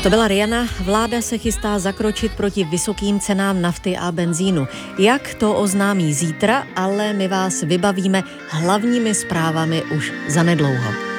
To byla Rihanna. Vláda se chystá zakročit proti vysokým cenám nafty a benzínu. Jak to oznámí zítra, ale my vás vybavíme hlavními zprávami už zanedlouho.